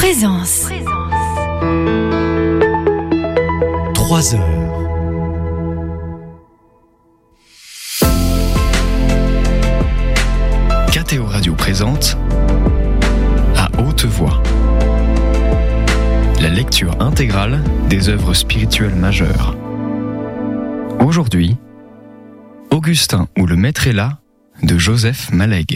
Présence. 3 heures. KTO Radio présente À haute voix la lecture intégrale des œuvres spirituelles majeures. Aujourd'hui, Augustin ou le Maître est là de Joseph Maleg.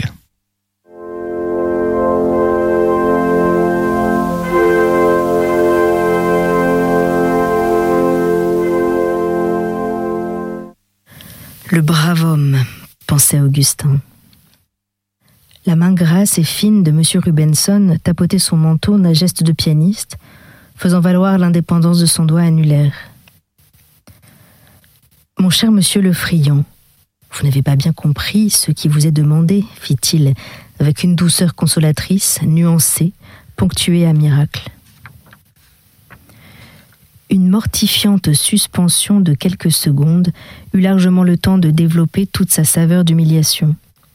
Le brave homme, pensait Augustin. La main grasse et fine de M. Rubenson tapotait son manteau d'un geste de pianiste, faisant valoir l'indépendance de son doigt annulaire. « Mon cher monsieur le Friand, vous n'avez pas bien compris ce qui vous est demandé, fit-il, avec une douceur consolatrice, nuancée, ponctuée à miracle. Une mortifiante suspension de quelques secondes eut largement le temps de développer toute sa saveur d'humiliation.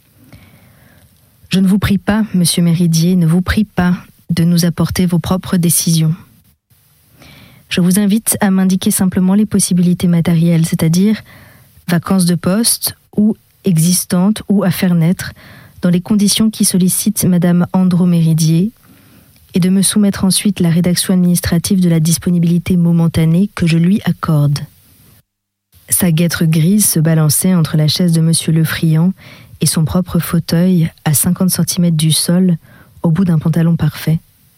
Je ne vous prie pas, monsieur Méridier, ne vous prie pas de nous apporter vos propres décisions. Je vous invite à m'indiquer simplement les possibilités matérielles, c'est-à-dire vacances de poste ou existantes ou à faire naître, dans les conditions qui sollicitent madame Andro Méridier, et de me soumettre ensuite la rédaction administrative de la disponibilité momentanée que je lui accorde. » Sa guêtre grise se balançait entre la chaise de monsieur Le Friand et son propre fauteuil à 50 cm du sol, au bout d'un pantalon parfait.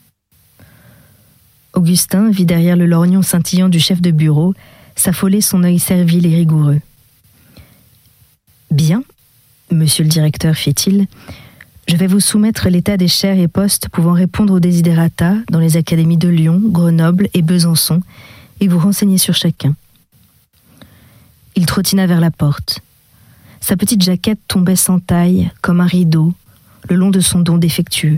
Augustin vit derrière le lorgnon scintillant du chef de bureau s'affoler son œil servile et rigoureux. « Bien, monsieur le directeur, fit-il, je vais vous soumettre l'état des chaires et postes pouvant répondre aux desiderata dans les académies de Lyon, Grenoble et Besançon et vous renseigner sur chacun. » Il trottina vers la porte. Sa petite jaquette tombait sans taille, comme un rideau, le long de son dos défectueux.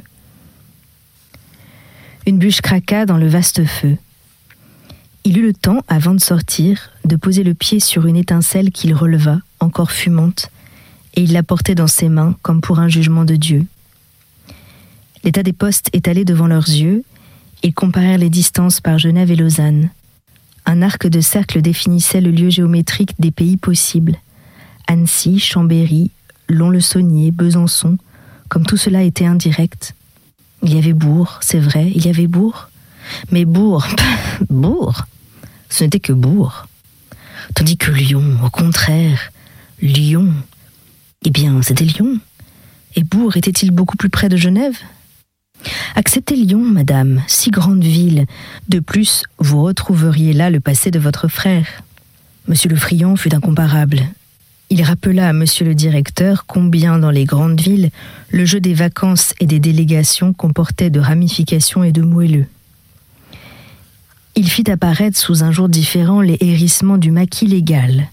Une bûche craqua dans le vaste feu. Il eut le temps, avant de sortir, de poser le pied sur une étincelle qu'il releva, encore fumante, et il la portait dans ses mains comme pour un jugement de Dieu. L'état des postes étalé devant leurs yeux, ils comparèrent les distances par Genève et Lausanne. Un arc de cercle définissait le lieu géométrique des pays possibles. Annecy, Chambéry, Lons-le-Saunier, Besançon, comme tout cela était indirect. Il y avait Bourg, c'est vrai, il y avait Bourg. Mais Bourg, ce n'était que Bourg. Tandis que Lyon, au contraire, Lyon, eh bien, c'était Lyon. Et Bourg était-il beaucoup plus près de Genève ? Acceptez Lyon, madame, si grande ville. De plus, vous retrouveriez là le passé de votre frère. Monsieur le Friand fut incomparable. Il rappela à monsieur le directeur combien, dans les grandes villes, le jeu des vacances et des délégations comportait de ramifications et de moelleux. Il fit apparaître sous un jour différent les hérissements du maquis légal.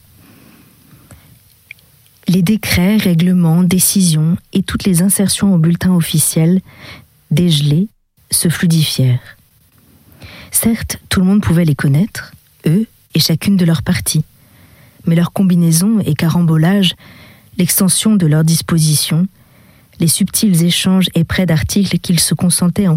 Les décrets, règlements, décisions et toutes les insertions au bulletin officiel, dégelés, se fluidifièrent. Certes, tout le monde pouvait les connaître, eux et chacune de leurs parties. Mais leur combinaison et carambolage, l'extension de leurs dispositions, les subtils échanges et prêts d'articles qu'ils se consentaient en